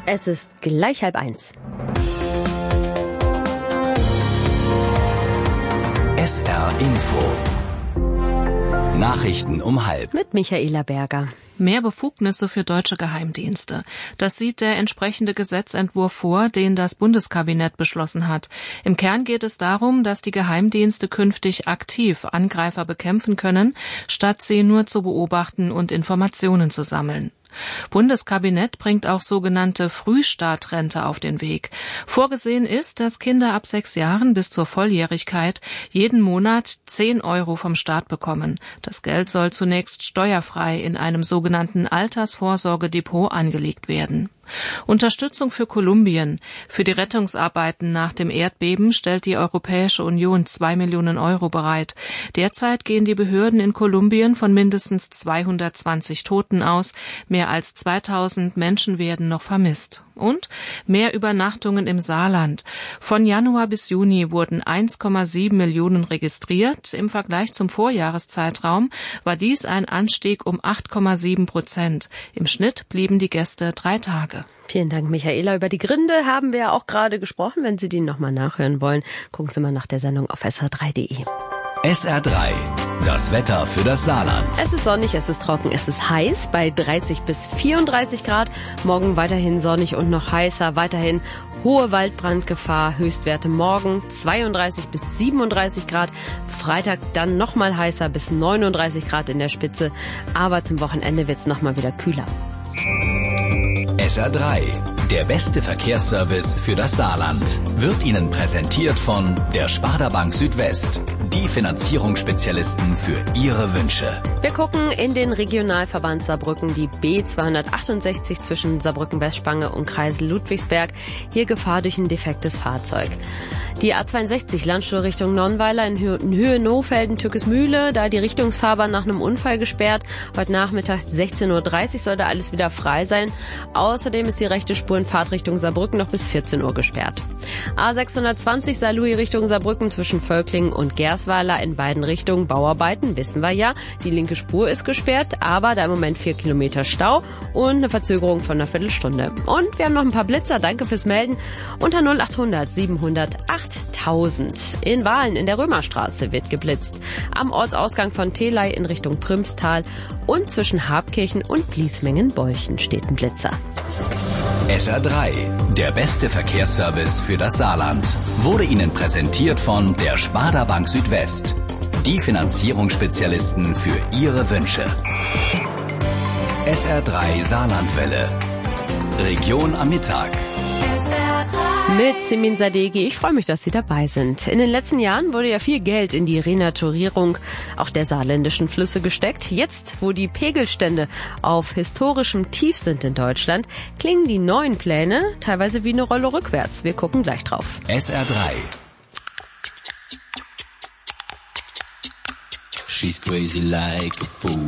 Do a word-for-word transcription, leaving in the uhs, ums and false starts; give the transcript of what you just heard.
Es ist gleich halb eins. S R Info. Nachrichten um halb. Mit Michaela Berger. Mehr Befugnisse für deutsche Geheimdienste. Das sieht der entsprechende Gesetzentwurf vor, den das Bundeskabinett beschlossen hat. Im Kern geht es darum, dass die Geheimdienste künftig aktiv Angreifer bekämpfen können, statt sie nur zu beobachten und Informationen zu sammeln. Bundeskabinett bringt auch sogenannte Frühstartrente auf den Weg. Vorgesehen ist, dass Kinder ab sechs Jahren bis zur Volljährigkeit jeden Monat zehn Euro vom Staat bekommen. Das Geld soll zunächst steuerfrei in einem sogenannten Altersvorsorgedepot angelegt werden. Unterstützung für Kolumbien. Für die Rettungsarbeiten nach dem Erdbeben stellt die Europäische Union zwei Millionen Euro bereit. Derzeit gehen die Behörden in Kolumbien von mindestens zweihundertzwanzig Toten aus. Mehr als zweitausend Menschen werden noch vermisst. Und mehr Übernachtungen im Saarland. Von Januar bis Juni wurden eins Komma sieben Millionen registriert. Im Vergleich zum Vorjahreszeitraum war dies ein Anstieg um acht Komma sieben Prozent. Im Schnitt blieben die Gäste drei Tage. Vielen Dank, Michaela. Über die Gründe haben wir auch gerade gesprochen. Wenn Sie die nochmal nachhören wollen, gucken Sie mal nach der Sendung auf S R drei Punkt de. S R drei. Das Wetter für das Saarland. Es ist sonnig, es ist trocken, es ist heiß bei dreißig bis vierunddreißig Grad. Morgen weiterhin sonnig und noch heißer. Weiterhin hohe Waldbrandgefahr. Höchstwerte morgen zweiunddreißig bis siebenunddreißig Grad. Freitag dann nochmal heißer bis neununddreißig Grad in der Spitze. Aber zum Wochenende wird's nochmal wieder kühler. S R drei. Der beste Verkehrsservice für das Saarland wird Ihnen präsentiert von der Sparda Bank Südwest. Die Finanzierungsspezialisten für Ihre Wünsche. Wir gucken in den Regionalverband Saarbrücken, die B zweihundertachtundsechzig zwischen Saarbrücken-Westspange und Kreisel Ludwigsberg. Hier Gefahr durch ein defektes Fahrzeug. Die A zweiundsechzig Landstuhl Richtung Nonnweiler in Höhe Nohfelden, Tückesmühle, da die Richtungsfahrbahn nach einem Unfall gesperrt. Heute Nachmittag sechzehn Uhr dreißig sollte alles wieder frei sein. Außerdem ist die rechte Spur in Fahrtrichtung Saarbrücken noch bis vierzehn Uhr gesperrt. A sechshundertzwanzig Saarlouis Richtung Saarbrücken zwischen Völklingen und Gersweiler in beiden Richtungen Bauarbeiten, wissen wir ja. Die linke Spur ist gesperrt, aber da im Moment vier Kilometer Stau und eine Verzögerung von einer Viertelstunde. Und wir haben noch ein paar Blitzer, danke fürs Melden. Unter null achthundert siebenhundert achttausend. In Wahlen in der Römerstraße wird geblitzt. Am Ortsausgang von Telei in Richtung Prümstal und zwischen Habkirchen und Bliesmengen-Bolchen steht ein Blitzer. S R drei. Der beste Verkehrsservice für das Saarland wurde Ihnen präsentiert von der Sparda Bank Südwest. Die Finanzierungsspezialisten für Ihre Wünsche. S R drei Saarlandwelle. Region am Mittag. Mit Simin Sadeghi. Ich freue mich, dass Sie dabei sind. In den letzten Jahren wurde ja viel Geld in die Renaturierung auch der saarländischen Flüsse gesteckt. Jetzt, wo die Pegelstände auf historischem Tief sind in Deutschland, klingen die neuen Pläne teilweise wie eine Rolle rückwärts. Wir gucken gleich drauf. S R drei. She's crazy like a fool.